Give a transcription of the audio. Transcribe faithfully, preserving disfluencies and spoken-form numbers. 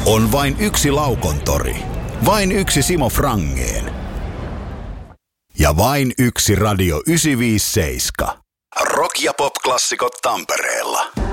On vain yksi Laukontori. Vain yksi Simo Frangén. Ja vain yksi Radio yhdeksänsataaviisikymmentäseitsemän. Rock- ja pop-klassikot Tampereella.